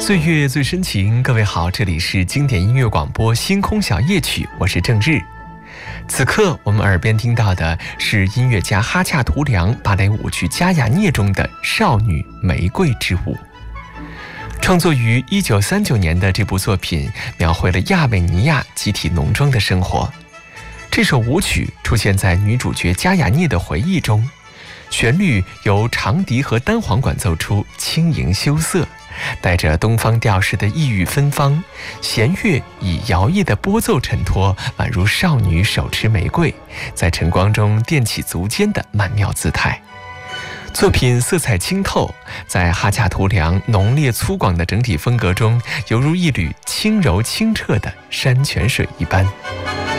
岁月最深情，各位好，这里是经典音乐广播星空小夜曲，我是郑日。此刻我们耳边听到的是音乐家哈恰图良芭蕾舞剧《加雅涅》中的少女玫瑰之舞。创作于1939年的这部作品描绘了亚美尼亚集体农庄的生活。这首舞曲出现在女主角加雅涅的回忆中，旋律由长笛和单簧管奏出，轻盈羞涩，带着东方调式的异域芬芳，弦乐以摇曳的拨奏衬托，宛如少女手持玫瑰，在晨光中踮起足尖的曼妙姿态。作品色彩清透，在哈恰图良浓烈粗犷的整体风格中，犹如一缕轻柔清澈的山泉水一般。